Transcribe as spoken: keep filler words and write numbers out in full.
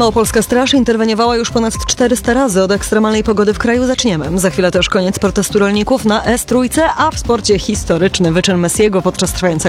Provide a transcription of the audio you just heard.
Małopolska Straż interweniowała już ponad czterysta razy od ekstremalnej pogody w kraju. Zaczniemy. Za chwilę też koniec protestu rolników na S trzy, a w sporcie historyczny wyczyn Messiego podczas trwającego